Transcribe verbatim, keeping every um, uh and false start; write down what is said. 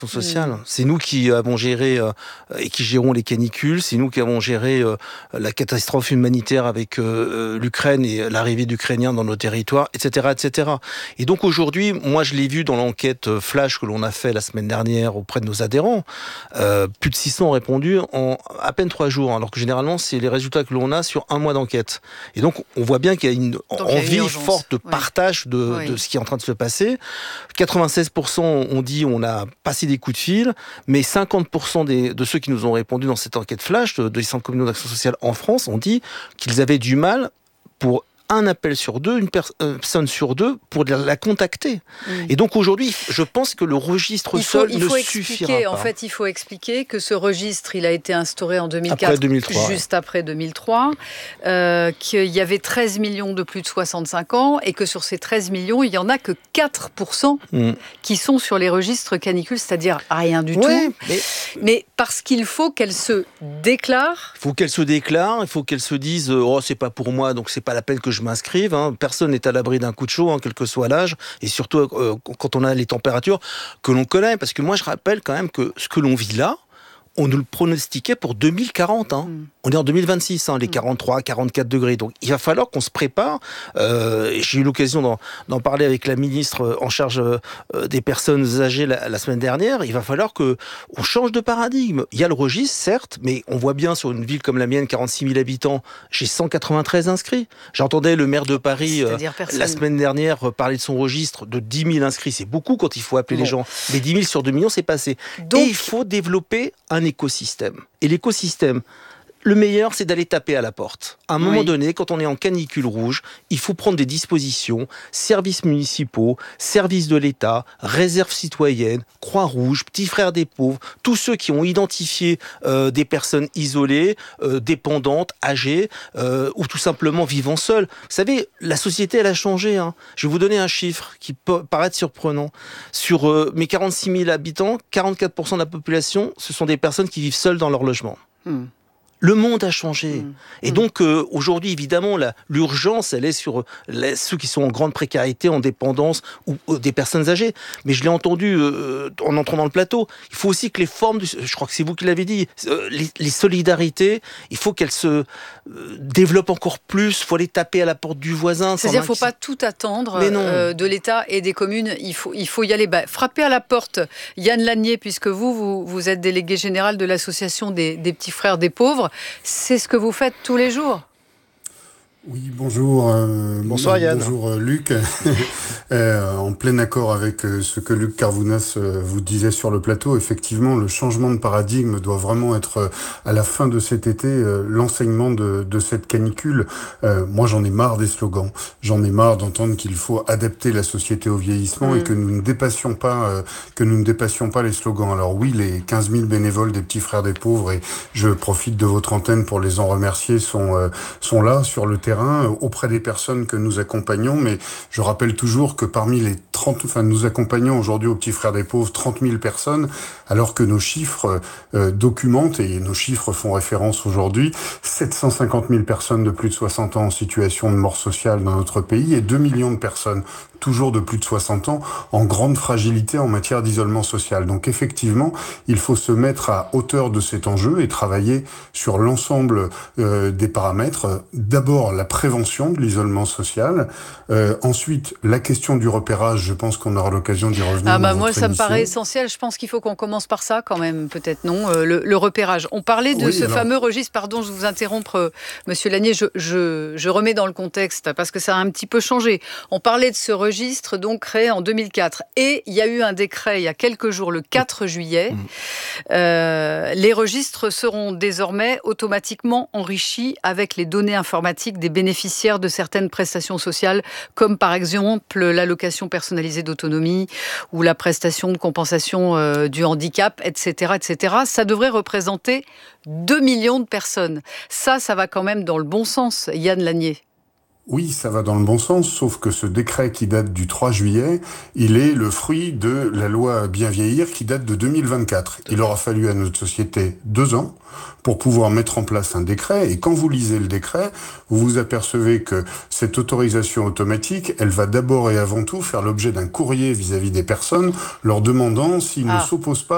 sociale. Mmh. C'est nous qui avons géré euh, et qui gérons les canicules, c'est nous qui avons géré euh, la catastrophe humanitaire avec euh, l'Ukraine et l'arrivée d'Ukrainiens dans nos territoires, et cetera, et cetera. Et donc aujourd'hui, moi je l'ai vu dans l'enquête flash que l'on a fait la semaine dernière auprès de nos adhérents, euh, plus de six cents ont répondu en à peine trois jours, alors que généralement c'est les résultats que l'on a sur un mois d'enquête. Et donc on voit bien qu'il y a une donc, envie a une forte de oui. partage de, oui. de ce qui est en train de se passer. quatre-vingt-seize pour cent ont dit on a passé des coups de fil, mais cinquante pour cent des, de ceux qui nous ont répondu dans cette enquête flash de, des centres communaux d'action sociale en France ont dit qu'ils avaient du mal pour un appel sur deux, une personne sur deux, pour la contacter. Mmh. Et donc aujourd'hui, je pense que le registre il faut, seul il ne faut suffira expliquer, pas. En fait, il faut expliquer que ce registre, il a été instauré en deux mille quatre, après deux mille trois, juste ouais. après deux mille trois, euh, qu'il y avait treize millions de plus de soixante-cinq ans, et que sur ces treize millions, il n'y en a que quatre pour cent mmh. qui sont sur les registres canicules, c'est-à-dire rien du ouais, tout. Mais... mais parce qu'il faut qu'elles se déclarent. Il faut qu'elles se déclarent, il faut qu'elles se disent « Oh, c'est pas pour moi, donc c'est pas la peine que je m'inscrive. Hein. » Personne n'est à l'abri d'un coup de chaud, hein, quel que soit l'âge, et surtout euh, quand on a les températures que l'on connaît. Parce que moi, je rappelle quand même que ce que l'on vit là, on nous le pronostiquait pour deux mille quarante. Hein. Mmh. On est en deux mille vingt-six, hein, les quarante-trois, quarante-quatre degrés. Donc il va falloir qu'on se prépare. Euh, j'ai eu l'occasion d'en, d'en parler avec la ministre en charge euh, des personnes âgées la, la semaine dernière. Il va falloir qu'on change de paradigme. Il y a le registre, certes, mais on voit bien sur une ville comme la mienne, quarante-six mille habitants, j'ai cent quatre-vingt-treize inscrits. J'entendais le maire de Paris euh, la semaine dernière parler de son registre de dix mille inscrits. C'est beaucoup quand il faut appeler bon. les gens. Mais dix mille sur deux millions, c'est passé. Donc, et il faut développer un écosystème. Et l'écosystème, le meilleur, c'est d'aller taper à la porte. À un oui. moment donné, quand on est en canicule rouge, il faut prendre des dispositions, services municipaux, services de l'État, réserve citoyenne, Croix-Rouge, Petits Frères des Pauvres, tous ceux qui ont identifié euh, des personnes isolées, euh, dépendantes, âgées, euh, ou tout simplement vivant seules. Vous savez, la société, elle a changé. Hein. Je vais vous donner un chiffre qui peut paraître surprenant. Sur euh, mes quarante-six mille habitants, quarante-quatre pour cent de la population, ce sont des personnes qui vivent seules dans leur logement. Hmm. Le monde a changé. Mmh. Et donc, euh, aujourd'hui, évidemment, la, l'urgence, elle est sur les, ceux qui sont en grande précarité, en dépendance, ou, ou des personnes âgées. Mais je l'ai entendu euh, en entrant dans le plateau. Il faut aussi que les formes, du, je crois que c'est vous qui l'avez dit, euh, les, les solidarités, il faut qu'elles se euh, développent encore plus. Il faut aller taper à la porte du voisin. C'est-à-dire qu'il ne faut pas tout attendre euh, de l'État et des communes. Il faut, il faut y aller. Bah, frapper à la porte. Yann Lanier, puisque vous, vous, vous êtes délégué général de l'association des, des Petits Frères des Pauvres, c'est ce que vous faites tous les jours. Oui, bonjour. Euh, Bonsoir Yann. Bonjour euh, Luc. euh, en plein accord avec euh, ce que Luc Carvounas euh, vous disait sur le plateau, effectivement, le changement de paradigme doit vraiment être euh, à la fin de cet été euh, l'enseignement de, de cette canicule. Euh, moi, j'en ai marre des slogans. J'en ai marre d'entendre qu'il faut adapter la société au vieillissement mmh. et que nous ne dépassions pas euh, que nous ne dépassions pas les slogans. Alors oui, les quinze mille bénévoles des Petits Frères des Pauvres, et je profite de votre antenne pour les en remercier, sont euh, sont là sur le terrain auprès des personnes que nous accompagnons, mais je rappelle toujours que parmi les trente, enfin nous accompagnons aujourd'hui aux Petits Frères des Pauvres trente mille personnes, alors que nos chiffres euh, documentent, et nos chiffres font référence aujourd'hui, sept cent cinquante mille personnes de plus de soixante ans en situation de mort sociale dans notre pays, et deux millions de personnes toujours de plus de soixante ans en grande fragilité en matière d'isolement social. Donc effectivement, il faut se mettre à hauteur de cet enjeu et travailler sur l'ensemble euh, des paramètres. D'abord, la prévention de l'isolement social. Euh, ensuite, la question du repérage, je pense qu'on aura l'occasion d'y revenir. Ah bah moi, ça émission. me paraît essentiel. Je pense qu'il faut qu'on commence par ça quand même, peut-être, non euh, le, le repérage. On parlait de oui, ce alors... fameux registre, pardon, je vous interromps, euh, Monsieur Lanier, je, je, je remets dans le contexte parce que ça a un petit peu changé. On parlait de ce registre registre donc créé en deux mille quatre. Et il y a eu un décret il y a quelques jours, le quatre juillet. Mmh. Euh, les registres seront désormais automatiquement enrichis avec les données informatiques des bénéficiaires de certaines prestations sociales, comme par exemple l'allocation personnalisée d'autonomie ou la prestation de compensation euh, du handicap, et cetera, et cetera. Ça devrait représenter deux millions de personnes. Ça, ça va quand même dans le bon sens, Yann Lanier. Oui, ça va dans le bon sens, sauf que ce décret qui date du trois juillet, il est le fruit de la loi Bien vieillir qui date de deux mille vingt-quatre. Il aura fallu à notre société deux ans pour pouvoir mettre en place un décret. Et quand vous lisez le décret, vous vous apercevez que cette autorisation automatique, elle va d'abord et avant tout faire l'objet d'un courrier vis-à-vis des personnes, leur demandant s'ils ah. ne s'opposent pas